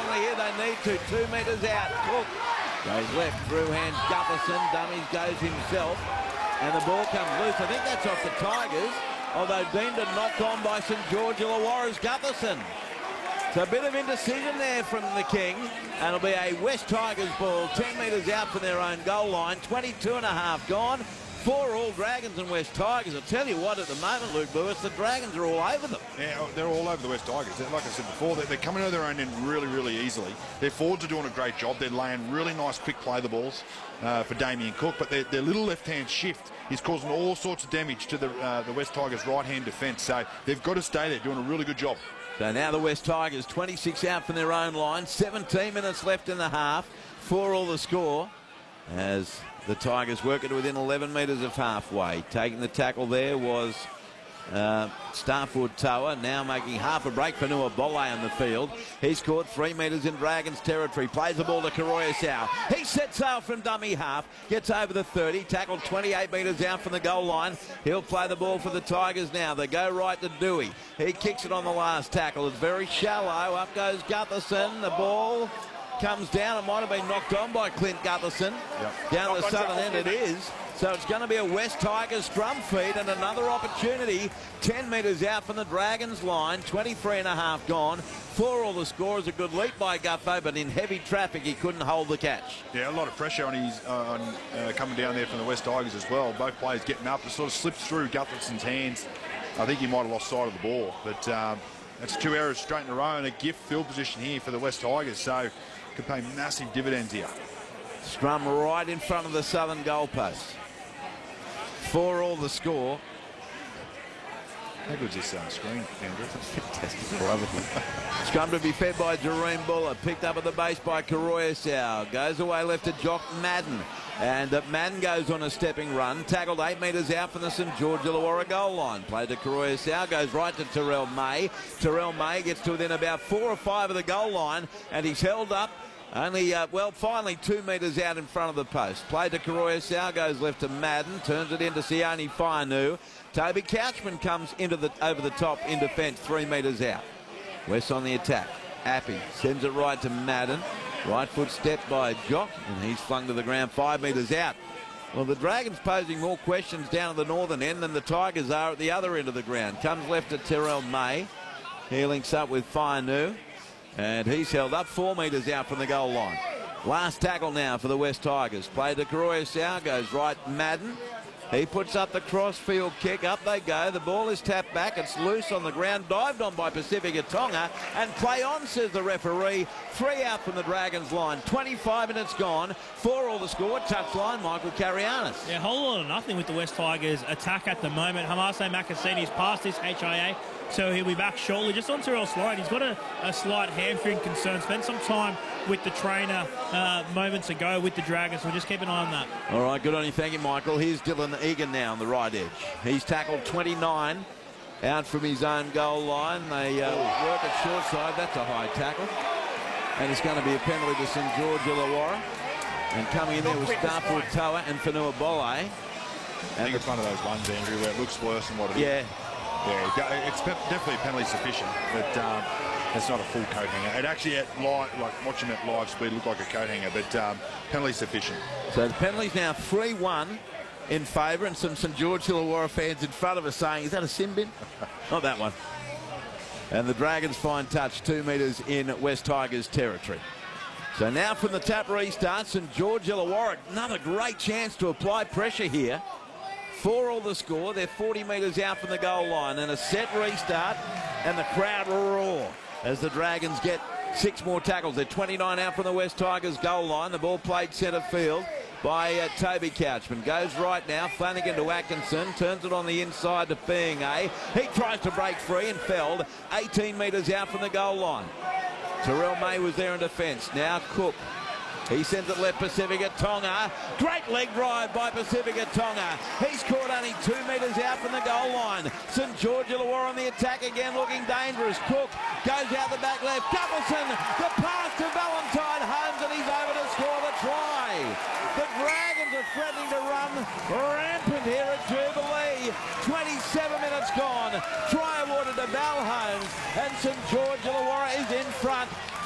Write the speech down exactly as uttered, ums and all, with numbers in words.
strongly here. They need to. Two metres out. Cook goes left. Through hands Gutherson. Dummies goes himself. And the ball comes loose. I think that's off the Tigers. Although deemed and knocked on by St George Illawarra's Gutherson. So a bit of indecision there from the King. And it'll be a West Tigers ball. ten metres out from their own goal line. twenty-two and a half gone. Four all Dragons and West Tigers. I'll tell you what, at the moment, Luke Lewis, the Dragons are all over them. Yeah, they're all over the West Tigers. Like I said before, they're, they're coming to their own end really, really easily. Their forwards are doing a great job. They're laying really nice, quick play the balls uh, for Damien Cook, but their, their little left-hand shift is causing all sorts of damage to the, uh, the West Tigers' right-hand defence. So they've got to stay there, doing a really good job. So now the West Tigers, twenty-six out from their own line, seventeen minutes left in the half, four all the score, as the Tigers work it within eleven metres of halfway. Taking the tackle there was uh, Starford Tower, now making half a break for Nuabole on the field. He's caught three metres in Dragons territory, plays the ball to Karoyasau. He sets sail from dummy half, gets over the thirty, tackled twenty-eight metres out from the goal line. He'll play the ball for the Tigers now. They go right to Dewey. He kicks it on the last tackle. It's very shallow. Up goes Gutherson. The ball comes down. It might have been knocked on by Clint Gutherson. Yep. Down the southern end it is. So it's going to be a West Tigers scrum feed and another opportunity. ten metres out from the Dragons line. twenty-three and a half gone. Four all the score. Is a good leap by Guffo, but in heavy traffic he couldn't hold the catch. Yeah, a lot of pressure on his uh, on uh, coming down there from the West Tigers as well. Both players getting up. It sort of slips through Gutherson's hands. I think he might have lost sight of the ball. But um, that's two errors straight in a row and a gift field position here for the West Tigers. So could pay massive dividends here. Scrum right in front of the southern goalpost. Four all the score. How good's this uh, screen, Andrew? Fantastic. Love it. Scrum to be fed by Jareen Buller. Picked up at the base by Karoyasau. Goes away left to Jock Madden. And uh, Madden goes on a stepping run. Tackled eight metres out from the St George Illawarra goal line. Played to Karoyasau. Goes right to Terrell May. Terrell May gets to within about four or five of the goal line. And he's held up. Only, uh, well, finally two metres out in front of the post. Played to Karoyasau, goes left to Madden, turns it into Sione Fainu. Toby Couchman comes into the over the top in defence, three metres out. West on the attack. Appy sends it right to Madden. Right foot step by Jock, and he's flung to the ground five metres out. Well, the Dragons posing more questions down at the northern end than the Tigers are at the other end of the ground. Comes left to Terrell May. He links up with Fainu. And he's held up four metres out from the goal line. Last tackle now for the West Tigers. Played to Karoyasau, goes right Madden. He puts up the crossfield kick. Up they go. The ball is tapped back. It's loose on the ground. Dived on by Pacifica Tonga. And play on, says the referee. Three out from the Dragons line. twenty-five minutes gone. Four all the score. Touchline, Michael Carianis. Yeah, whole lot of nothing with the West Tigers attack at the moment. Hamase Makasini's past this H I A. So he'll be back shortly. Just on Terrell Slide, he's got a, a slight hamstring concern. Spent some time with the trainer uh, moments ago with the Dragons, so just keep an eye on that. All right, good on you. Thank you, Michael. Here's Dylan Egan now on the right edge. He's tackled twenty-nine out from his own goal line. They uh, work at short side. That's a high tackle. And it's going to be a penalty to St George Illawarra. And coming in there was Starford Toa and Fanua Bole. I think it's one of those ones, Andrew, where it looks worse than what it yeah. is. Yeah, it's definitely penalty sufficient, but um, it's not a full coat hanger. It actually, at live, like watching it live speed, looked like a coat hanger, but um, penalty sufficient. So the penalty's now three one in favour, and some St George Illawarra fans in front of us saying, is that a sin bin? Not that one. And the Dragons find touch two metres in West Tigers territory. So now from the tap restart, St George Illawarra, another great chance to apply pressure here. Four all the score. They're forty metres out from the goal line. And a set restart, and the crowd roar as the Dragons get six more tackles. They're twenty-nine out from the West Tigers goal line. The ball played centre field by uh, Toby Couchman. Goes right now. Flanagan to Atkinson. Turns it on the inside to Fienge. He tries to break free and felled eighteen metres out from the goal line. Terrell May was there in defence. Now Cook. He sends it left, Pacifica Tonga. Great leg drive by Pacifica Tonga. He's caught only two metres out from the goal line. St George Illawarra on the attack again, looking dangerous. Cook goes out the back left. Gutherson, the pass to Valentine Holmes, and he's over to score the try. The Dragons are threatening to run rampant here at Jubilee. twenty-seven minutes gone. Try awarded to Val Holmes, and St George Illawarra